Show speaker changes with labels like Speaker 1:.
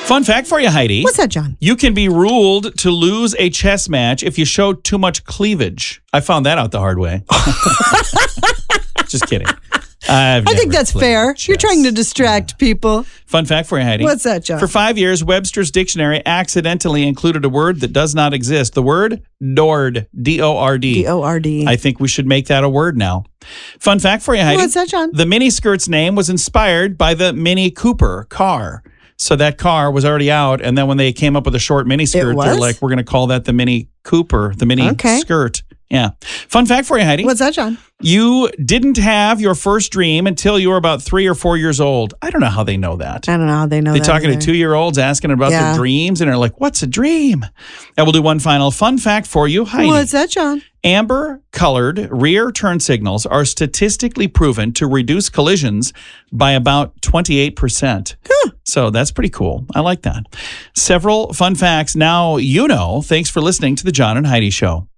Speaker 1: Fun fact for you, Heidi.
Speaker 2: What's that, John?
Speaker 1: You can be ruled to lose a chess match if you show too much cleavage. I found that out the hard way. Just kidding. I
Speaker 2: think that's fair. You're trying to distract people.
Speaker 1: Fun fact for you, Heidi.
Speaker 2: What's that, John?
Speaker 1: For 5 years, Webster's dictionary accidentally included a word that does not exist. The word Dord. D-O-R-D.
Speaker 2: D-O-R-D.
Speaker 1: I think we should make that a word now. Fun fact for you, Heidi.
Speaker 2: What's that, John?
Speaker 1: The Mini Skirt's name was inspired by the Mini Cooper car. So that car was already out, and then when they came up with a short mini skirt, they're like, we're going to call that the Mini Cooper, the Mini Skirt. Yeah. Fun fact for you, Heidi.
Speaker 2: What's that, John?
Speaker 1: You didn't have your first dream until you were about 3 or 4 years old. I don't know how they know that.
Speaker 2: I don't know how they know that.
Speaker 1: They're talking to 2-year-olds asking about their dreams, and they're like, what's a dream? And we'll do one final fun fact for you, Heidi.
Speaker 2: What's that, John?
Speaker 1: Amber-colored rear turn signals are statistically proven to reduce collisions by about 28%. So that's pretty cool. I like that. Several fun facts now you know. Thanks for listening to the John and Heidi Show.